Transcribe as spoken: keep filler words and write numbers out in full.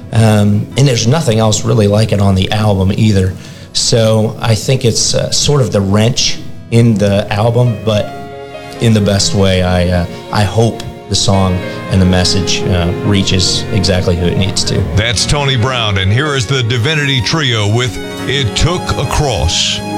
Um, and there's nothing else really like it on the album either. So I think it's uh, sort of the wrench in the album, but in the best way. I uh, I hope the song and the message uh, reaches exactly who it needs to. That's Tony Brown, and here is the Divinity Trio with It Took a Cross.